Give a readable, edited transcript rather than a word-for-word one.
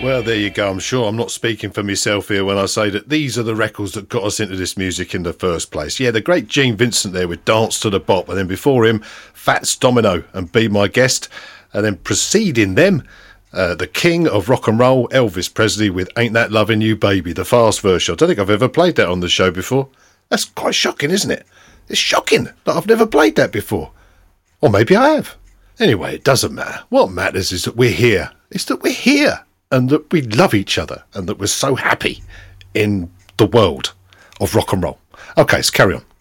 Well, there you go. I'm sure I'm not speaking for myself here when I say that these are the records that got us into this music in the first place. Yeah, the great Gene Vincent there with Dance to the Bop, and then before him, Fats Domino and Be My Guest, and then preceding them, the king of rock and roll, Elvis Presley, with Ain't That Lovin' You Baby, the fast version. I don't think I've ever played that on the show before. That's quite shocking, isn't it? It's shocking that I've never played that before. Or maybe I have. Anyway, it doesn't matter. What matters is that we're here. It's that we're here. And that we love each other, and that we're so happy in the world of rock and roll. Okay, let's carry on.